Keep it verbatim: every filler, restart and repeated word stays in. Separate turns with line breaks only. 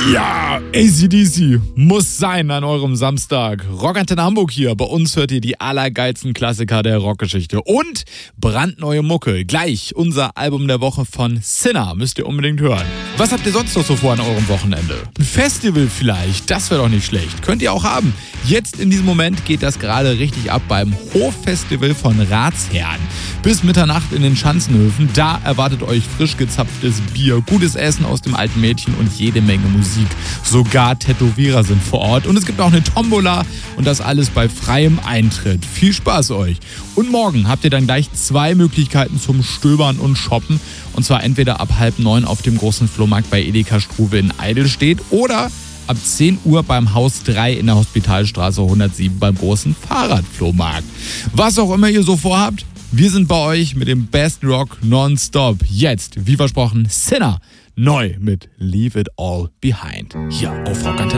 Ja, A C D C muss sein an eurem Samstag. Rockantenne Hamburg hier. Bei uns hört ihr die allergeilsten Klassiker der Rockgeschichte und brandneue Mucke. Gleich unser Album der Woche von Sinner. Müsst ihr unbedingt hören. Was habt ihr sonst noch so vor an eurem Wochenende? Ein Festival vielleicht? Das wäre doch nicht schlecht. Könnt ihr auch haben. Jetzt in diesem Moment geht das gerade richtig ab beim Hoffestival von Ratsherrn. Bis Mitternacht in den Schanzenhöfen. Da erwartet euch frisch gezapftes Bier, gutes Essen aus dem alten Mädchen und jede Menge Musik. Sogar Tätowierer sind vor Ort. Und es gibt auch eine Tombola und das alles bei freiem Eintritt. Viel Spaß euch. Und morgen habt ihr dann gleich zwei Möglichkeiten zum Stöbern und Shoppen. Und zwar entweder ab halb neun auf dem großen Flohmarkt bei Edeka Struve in Eidelstedt oder ab zehn Uhr beim Haus drei in der Hospitalstraße hundertsieben beim großen Fahrradflohmarkt. Was auch immer ihr so vorhabt, wir sind bei euch mit dem Best Rock nonstop. Jetzt, wie versprochen, Sinner. Neu mit Leave It All Behind. Hier auf Rockantenne.